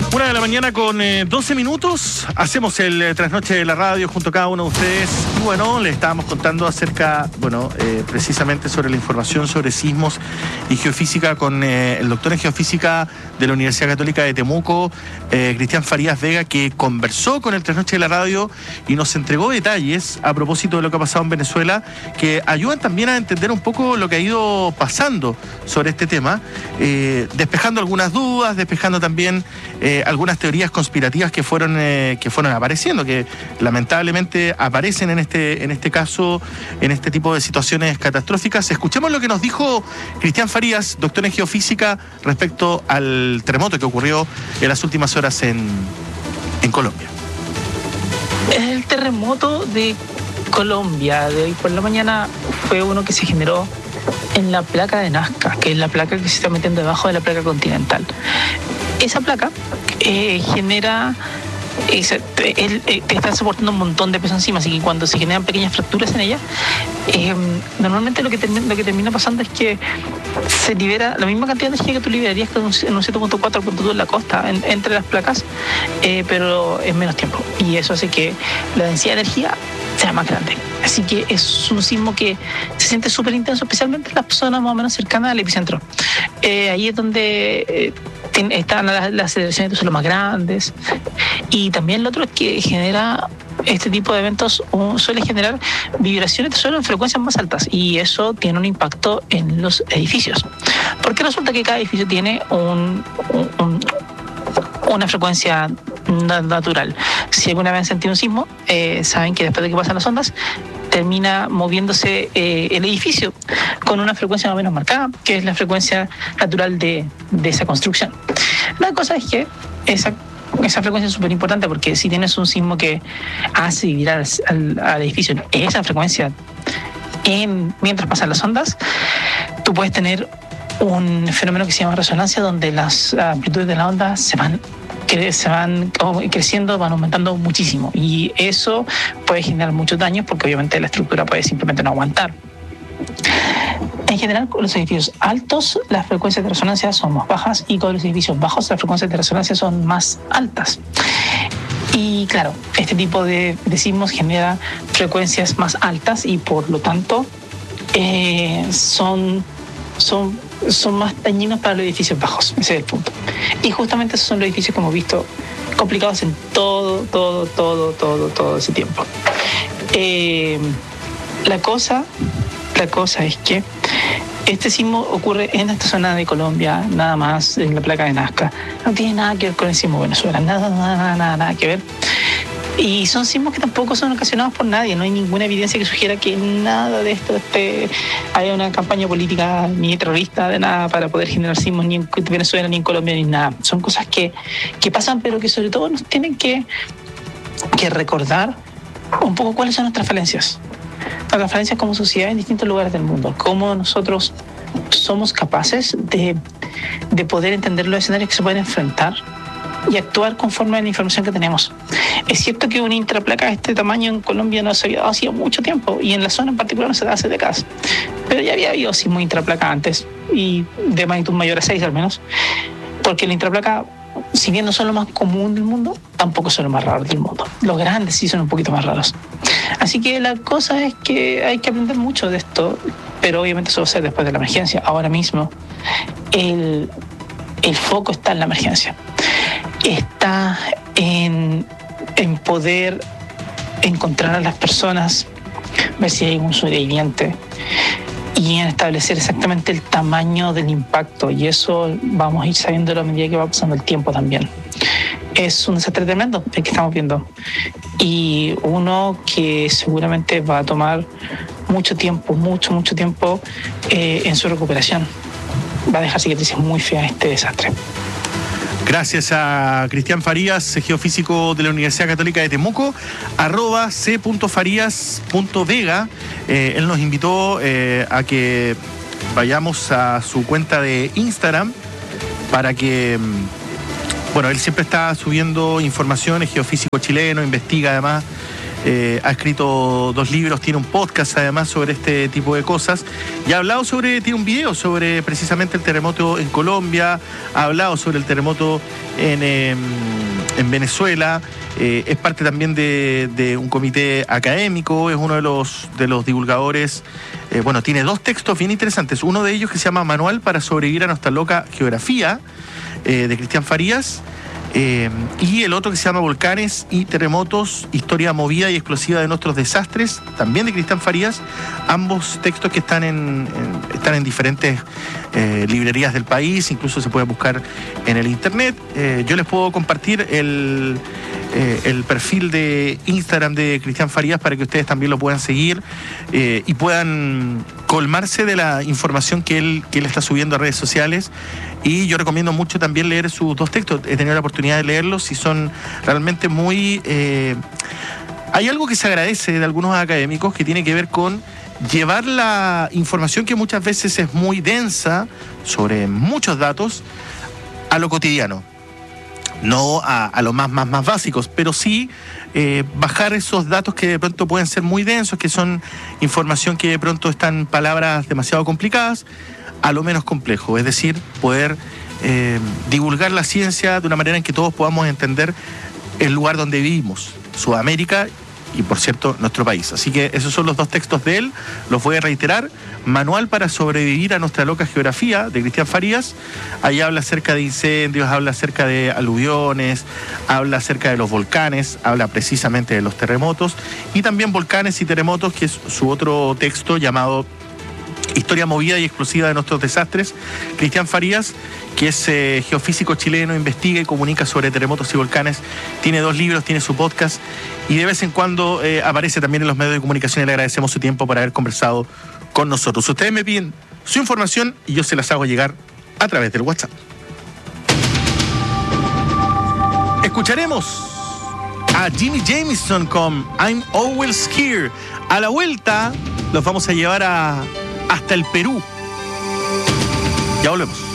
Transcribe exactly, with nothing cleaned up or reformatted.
Una de la mañana con eh, doce minutos, hacemos el eh, trasnoche de la radio junto a cada uno de ustedes. Y bueno, le estábamos contando acerca, bueno, eh, precisamente sobre la información sobre sismos y geofísica con eh, el doctor en geofísica de la Universidad Católica de Temuco, eh, Cristian Farías Vega, que conversó con el trasnoche de la radio y nos entregó detalles a propósito de lo que ha pasado en Venezuela, que ayudan también a entender un poco lo que ha ido pasando sobre este tema, eh, despejando algunas dudas, despejando también eh, algunas teorías conspirativas que fueron eh, que fueron apareciendo, que lamentablemente aparecen en este en este caso, en este tipo de situaciones catastróficas. Escuchemos lo que nos dijo Cristian Farías, doctor en geofísica, respecto al terremoto que ocurrió en las últimas horas en, en Colombia. El terremoto de Colombia de hoy por la mañana fue uno que se generó en la placa de Nazca, que es la placa que se está metiendo debajo de la placa continental. Esa placa eh, genera, eh, él, eh, te está soportando un montón de peso encima, así que cuando se generan pequeñas fracturas en ella, eh, normalmente lo que, termina, lo que termina pasando es que se libera la misma cantidad de energía que tú liberarías en un siete punto cuatro punto dos en la costa, en, entre las placas, eh, pero en menos tiempo. Y eso hace que la densidad de energía sea más grande. Así que es un sismo que se siente súper intenso, especialmente en las zonas más o menos cercanas al epicentro. Eh, ahí es donde eh, están las, las aceleraciones de suelo más grandes. Y también lo otro es que genera este tipo de eventos, um, suele generar vibraciones de suelo en frecuencias más altas, y eso tiene un impacto en los edificios. Porque resulta que cada edificio tiene un, un, un una frecuencia natural. Si alguna vez han sentido un sismo, eh, saben que después de que pasan las ondas, termina moviéndose eh, el edificio con una frecuencia más o menos marcada, que es la frecuencia natural de, de esa construcción. La cosa es que esa, esa frecuencia es súper importante, porque si tienes un sismo que hace vibrar al, al edificio esa frecuencia en, mientras pasan las ondas, tú puedes tener un fenómeno que se llama resonancia, donde las amplitudes de la onda se van, cre- se van creciendo, van aumentando muchísimo, y eso puede generar muchos daños, porque obviamente la estructura puede simplemente no aguantar. En general, con los edificios altos las frecuencias de resonancia son más bajas, y con los edificios bajos las frecuencias de resonancia son más altas. Y claro, este tipo de, de sismos genera frecuencias más altas, y por lo tanto eh, son, son son más dañinos para los edificios bajos. Ese es el punto. Y justamente esos son los edificios que hemos visto complicados en todo, todo, todo, todo, todo ese tiempo. Eh, la cosa, la cosa es que este sismo ocurre en esta zona de Colombia, nada más, en la placa de Nazca. No tiene nada que ver con el sismo de Venezuela, nada, nada, nada, nada, nada que ver. Y son sismos que tampoco son ocasionados por nadie. No hay ninguna evidencia que sugiera que nada de esto este, haya una campaña política ni terrorista de nada para poder generar sismos ni en Venezuela, ni en Colombia, ni nada. Son cosas que, que pasan, pero que sobre todo nos tienen que, que recordar un poco cuáles son nuestras falencias. Nuestras falencias como sociedad en distintos lugares del mundo. Cómo nosotros somos capaces de, de poder entender los escenarios que se pueden enfrentar y actuar conforme a la información que tenemos. Es cierto que una intraplaca de este tamaño en Colombia no se había dado hacía mucho tiempo, y en la zona en particular no se da hace décadas, pero ya había habido sismos intraplaca antes, y de magnitud mayor a seis al menos, porque la intraplaca, si bien no son lo más común del mundo, tampoco son lo más raros del mundo. Los grandes sí son un poquito más raros. Así que la cosa es que hay que aprender mucho de esto, pero obviamente eso va a ser después de la emergencia. Ahora mismo el, el foco está en la emergencia. Está en, en poder encontrar a las personas, ver si hay un sobreviviente, y en establecer exactamente el tamaño del impacto, y eso vamos a ir sabiéndolo a medida que va pasando el tiempo también. Es un desastre tremendo el que estamos viendo, y uno que seguramente va a tomar mucho tiempo, mucho, mucho tiempo eh, en su recuperación. Va a dejar cicatrices muy feas este desastre. Gracias a Cristian Farías, geofísico de la Universidad Católica de Temuco, arroba c punto farías punto vega. Eh, él nos invitó eh, a que vayamos a su cuenta de Instagram para que, bueno, él siempre está subiendo información, es geofísico chileno, investiga además eh, ha escrito dos libros, tiene un podcast además sobre este tipo de cosas, y ha hablado sobre, tiene un video sobre precisamente el terremoto en Colombia, ha hablado sobre el terremoto en, eh, en Venezuela, eh, es parte también de, de un comité académico, es uno de los, de los divulgadores. Eh, bueno, tiene dos textos bien interesantes, uno de ellos que se llama Manual para sobrevivir a nuestra loca geografía, eh, de Cristian Farías, eh, y el otro que se llama Volcanes y Terremotos, historia movida y explosiva de nuestros desastres, también de Cristian Farías, ambos textos que están en, en, están en diferentes eh, librerías del país, incluso se puede buscar en el internet. Eh, yo les puedo compartir el... Eh, el perfil de Instagram de Cristian Farías para que ustedes también lo puedan seguir eh, y puedan colmarse de la información que él, que él está subiendo a redes sociales. Y yo recomiendo mucho también leer sus dos textos. He tenido la oportunidad de leerlos y son realmente muy... Eh... Hay algo que se agradece de algunos académicos que tiene que ver con llevar la información que muchas veces es muy densa sobre muchos datos a lo cotidiano. No a, a los más, más, más básicos, pero sí eh, bajar esos datos que de pronto pueden ser muy densos, que son información que de pronto están palabras demasiado complicadas, a lo menos complejo. Es decir, poder eh, divulgar la ciencia de una manera en que todos podamos entender el lugar donde vivimos, Sudamérica y, por cierto, nuestro país. Así que esos son los dos textos de él, los voy a reiterar. Manual para sobrevivir a nuestra loca geografía, de Cristian Farías. Ahí habla acerca de incendios, habla acerca de aluviones, habla acerca de los volcanes, habla precisamente de los terremotos, y también Volcanes y Terremotos, que es su otro texto llamado Historia movida y explosiva de nuestros desastres. Cristian Farías, que es eh, geofísico chileno, investiga y comunica sobre terremotos y volcanes, tiene dos libros, tiene su podcast y de vez en cuando eh, aparece también en los medios de comunicación, y le agradecemos su tiempo por haber conversado con nosotros. Ustedes me piden su información y yo se las hago llegar a través del WhatsApp. Escucharemos a Jimmy Jamison con I'm Always Here. A la vuelta los vamos a llevar a, hasta el Perú. Ya volvemos.